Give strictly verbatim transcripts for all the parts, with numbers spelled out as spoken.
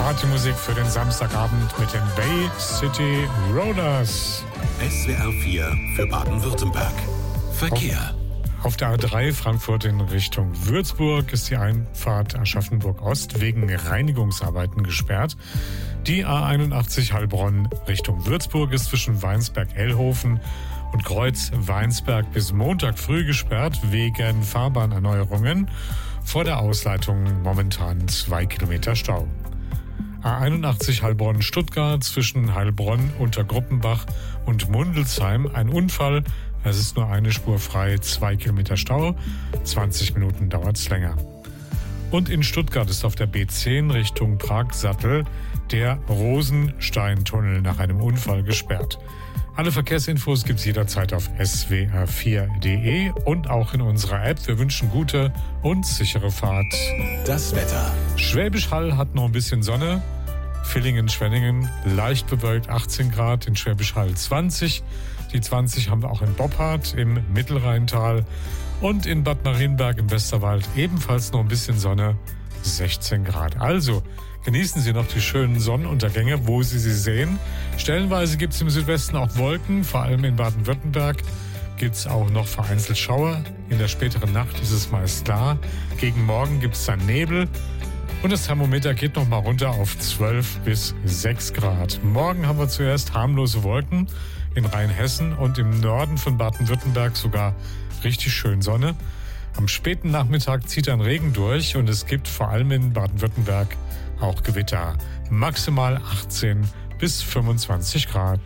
Partymusik für den Samstagabend mit den Bay City Rollers. S W R vier für Baden-Württemberg. Verkehr. Auf der A drei Frankfurt in Richtung Würzburg ist die Einfahrt Aschaffenburg Ost wegen Reinigungsarbeiten gesperrt. Die A einundachtzig Heilbronn Richtung Würzburg ist zwischen Weinsberg-Ellhofen und Kreuz-Weinsberg bis Montag früh gesperrt wegen Fahrbahnerneuerungen. Vor der Ausleitung momentan zwei Kilometer Stau. A einundachtzig Heilbronn-Stuttgart zwischen Heilbronn, Untergruppenbach und Mundelsheim ein Unfall. Es ist nur eine Spur frei, zwei Kilometer Stau, zwanzig Minuten dauert's länger. Und in Stuttgart ist auf der B zehn Richtung Prag-Sattel der Rosensteintunnel nach einem Unfall gesperrt. Alle Verkehrsinfos gibt's jederzeit auf S W R vier punkt de und auch in unserer App. Wir wünschen gute und sichere Fahrt. Das Wetter. Schwäbisch Hall hat noch ein bisschen Sonne. Villingen, Schwenningen leicht bewölkt, achtzehn Grad, in Schwäbisch Hall zwanzig. Die zwanzig haben wir auch in Boppard im Mittelrheintal und in Bad Marienberg im Westerwald ebenfalls noch ein bisschen Sonne, sechzehn Grad. Also genießen Sie noch die schönen Sonnenuntergänge, wo Sie sie sehen. Stellenweise gibt es im Südwesten auch Wolken, vor allem in Baden-Württemberg gibt es auch noch vereinzelt Schauer. In der späteren Nacht ist es meist klar. Gegen Morgen gibt es dann Nebel. Und das Thermometer geht noch mal runter auf zwölf bis sechs Grad. Morgen haben wir zuerst harmlose Wolken in Rheinhessen und im Norden von Baden-Württemberg sogar richtig schön Sonne. Am späten Nachmittag zieht dann Regen durch und es gibt vor allem in Baden-Württemberg auch Gewitter. Maximal achtzehn bis fünfundzwanzig Grad.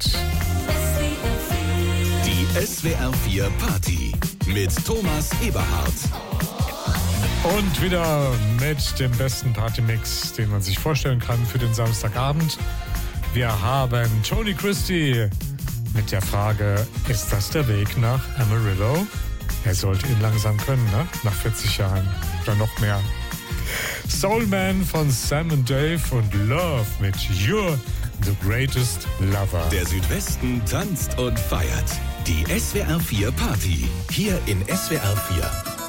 Die S W R vier Party mit Thomas Eberhardt. Und wieder mit dem besten Partymix, den man sich vorstellen kann für den Samstagabend. Wir haben Tony Christie mit der Frage, ist das der Weg nach Amarillo? Er sollte ihn langsam können, ne? Nach vierzig Jahren oder noch mehr. Soulman von Sam and Dave und Love mit You're the Greatest Lover. Der Südwesten tanzt und feiert. Die S W R vier Party. Hier in S W R vier.